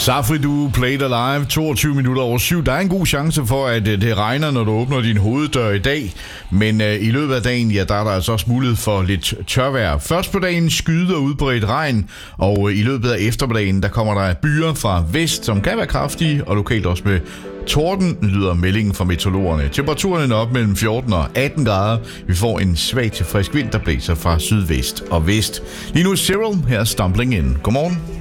Safri Duo, Play It Alive, 22 minutter over 7. Der er en god chance for, at det regner, når du åbner din hoveddør i dag. Men i løbet af dagen, ja, der er der altså også mulighed for lidt tørvejr. Først på dagen skyder udbredt regn, og i løbet af eftermiddagen, der kommer der byer fra vest, som kan være kraftige, og lokalt også med torden, lyder meldingen fra meteorologerne. Temperaturen er op mellem 14 og 18 grader. Vi får en svag til frisk vind, der blæser fra sydvest og vest. Lige nu Cyril her Stumbling In. Godmorgen.